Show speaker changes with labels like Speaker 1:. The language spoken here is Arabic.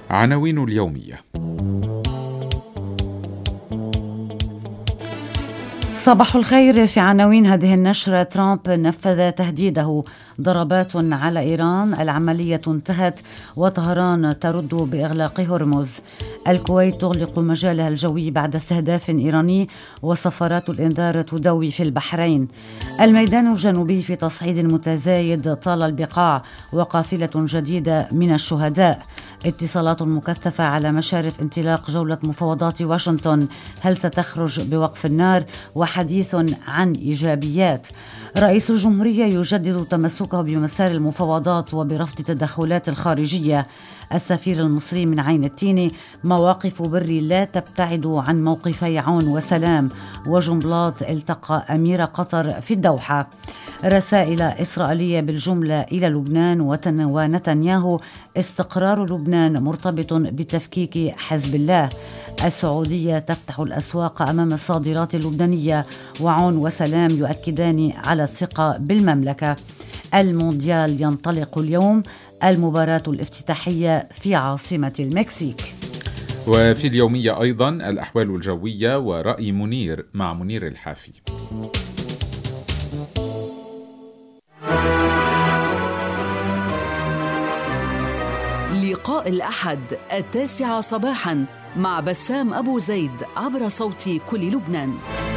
Speaker 1: عناوين اليومية.
Speaker 2: صباح الخير. في عناوين هذه النشرة: ترامب نفذ تهديده، ضربات على إيران، العملية انتهت، وطهران ترد بإغلاق هرمز. الكويت تغلق مجالها الجوي بعد استهداف إيراني، وصفارات الإنذار تدوي في البحرين. الميدان الجنوبي في تصعيد متزايد طال البقاع، وقافلة جديدة من الشهداء. اتصالات مكثفة على مشارف انطلاق جولة مفاوضات واشنطن، هل ستخرج بوقف النار؟ وحديث عن إيجابيات. رئيس الجمهورية يجدد تمسكه بمسار المفاوضات وبرفض التدخلات الخارجية. السفير المصري من عين التين: مواقف بري لا تبتعد عن موقفي عون وسلام. وجنبلاط التقى أمير قطر في الدوحة. رسائل إسرائيلية بالجملة إلى لبنان ونتنياهو: استقرار لبنان مرتبط بتفكيك حزب الله. السعودية تفتح الأسواق أمام الصادرات اللبنانية، وعون وسلام يؤكدان على الثقة بالمملكة. المونديال ينطلق اليوم، المباراة الافتتاحية في عاصمة المكسيك.
Speaker 1: وفي اليومية أيضا الأحوال الجوية ورأي منير مع منير الحافي.
Speaker 3: لقاء الأحد 9 صباحا مع بسام أبو زيد عبر صوت كل لبنان.